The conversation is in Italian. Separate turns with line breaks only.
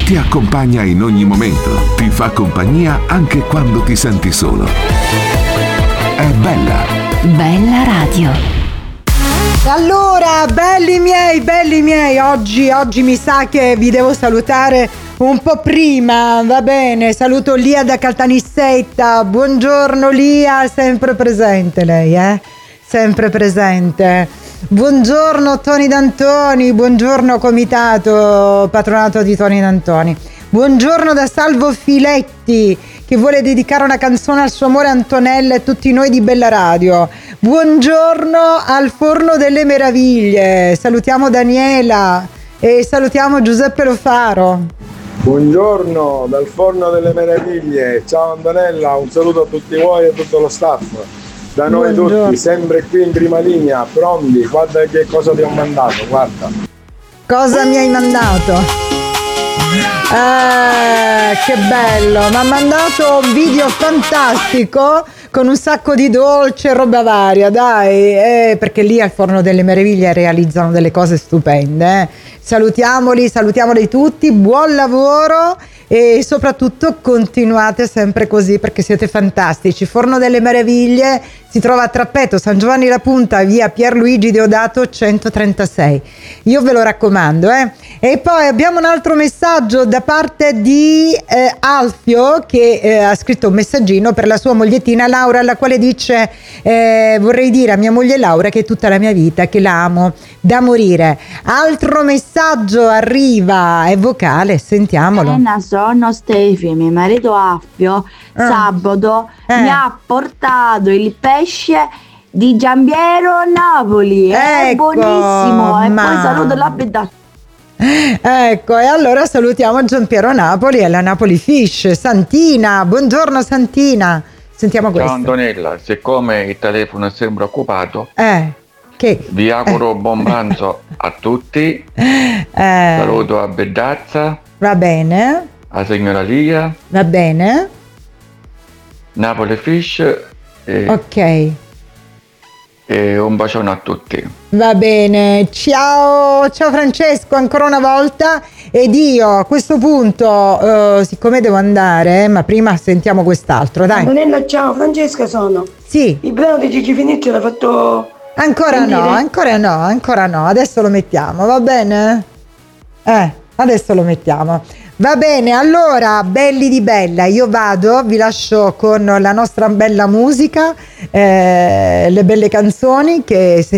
Ti accompagna in ogni momento, ti fa compagnia anche quando ti senti solo. È bella.
Bella radio.
Allora, belli miei, oggi mi sa che vi devo salutare un po' prima, va bene? Saluto Lia da Caltanissetta. Buongiorno Lia, sempre presente lei, sempre presente. Buongiorno Toni D'Antoni, buongiorno comitato patronato di Toni D'Antoni. Buongiorno da Salvo Filetti, che vuole dedicare una canzone al suo amore Antonella e tutti noi di Bella Radio. Buongiorno al Forno delle Meraviglie, salutiamo Daniela e salutiamo Giuseppe Lofaro.
Buongiorno dal Forno delle Meraviglie, ciao Antonella, un saluto a tutti voi e a tutto lo staff. Da noi tutti, sempre qui in prima linea, pronti, guarda che cosa ti ho mandato, guarda.
Cosa mi hai mandato? Che bello, mi ha mandato un video fantastico con un sacco di dolce e roba varia, dai, perché lì al Forno delle Meraviglie realizzano delle cose stupende. Salutiamoli tutti, buon lavoro e soprattutto continuate sempre così perché siete fantastici. Forno delle Meraviglie si trova a Trappeto, San Giovanni la Punta, via Pierluigi Deodato 136. Io ve lo raccomando, E poi abbiamo un altro messaggio da parte di Alfio che ha scritto un messaggino per la sua mogliettina Laura, alla quale dice vorrei dire a mia moglie Laura che è tutta la mia vita, che la amo da morire. Altro messaggio arriva, è vocale, sentiamolo.
Sono Stefi, mio marito Alfio, sabato mi ha portato il pesce di Giampiero Napoli, è buonissimo, e poi saluto la bella.
Ecco, e allora salutiamo Giampiero Napoli e la Napoli Fish. Santina, buongiorno Santina, sentiamo questo.
Ciao Antonella, siccome il telefono è sempre occupato, vi auguro buon pranzo a tutti, saluto a Bedazza,
va bene,
a signora Lia,
va bene,
Napoli Fish
ok,
e un bacione a tutti.
va bene, ciao Francesco ancora una volta. Ed io a questo punto siccome devo andare, ma prima sentiamo quest'altro, dai.
Antonella, ciao, Francesca sono.
Sì.
Il brano di Gigi Finicci l'ha fatto
ancora no, adesso lo mettiamo, va bene? Adesso lo mettiamo. Va bene, allora, belli di Bella, io vado, vi lascio con la nostra bella musica, le belle canzoni che